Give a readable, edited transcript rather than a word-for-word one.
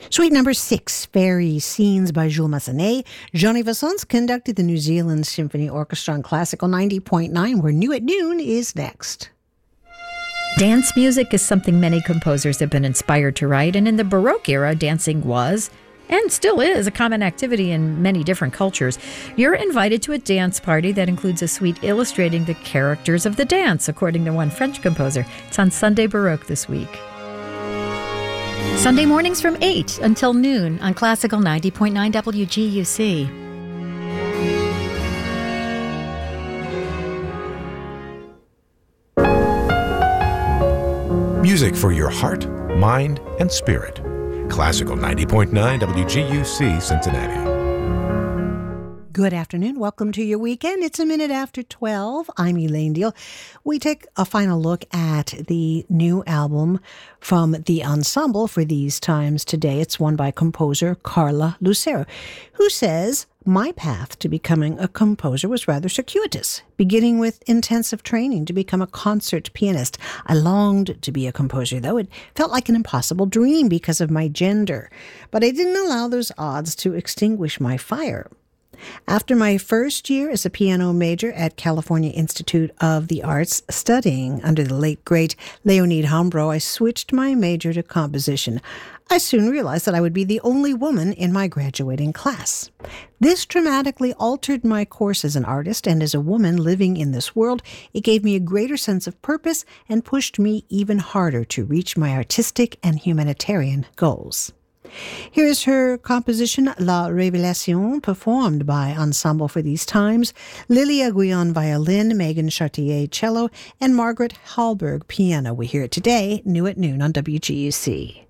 Suite number 6, Fairy Scenes by Jules Massenet. Johnny Vassance conducted the New Zealand Symphony Orchestra on Classical 90.9, where New at Noon is next. Dance music is something many composers have been inspired to write, and in the Baroque era, dancing was, and still is, a common activity in many different cultures. You're invited to a dance party that includes a suite illustrating the characters of the dance, according to one French composer. It's on Sunday Baroque this week. Sunday mornings from 8 until noon on Classical 90.9 WGUC. Music for your heart, mind, and spirit. Classical 90.9 WGUC, Cincinnati. Good afternoon. Welcome to your weekend. It's a minute after 12. I'm Elaine Deal. We take a final look at the new album from the Ensemble for These Times today. It's one by composer Carla Lucero, who says, "My path to becoming a composer was rather circuitous, beginning with intensive training to become a concert pianist. I longed to be a composer, though. It felt like an impossible dream because of my gender, but I didn't allow those odds to extinguish my fire. After my first year as a piano major at California Institute of the Arts, studying under the late, great Leonid Hambro, I switched my major to composition. I soon realized that I would be the only woman in my graduating class. This dramatically altered my course as an artist, and as a woman living in this world, it gave me a greater sense of purpose and pushed me even harder to reach my artistic and humanitarian goals." Here's her composition, La Révélation, performed by Ensemble for These Times, Lilia Guion violin, Megan Chartier cello, and Margaret Hallberg piano. We hear it today, New at Noon on WGUC.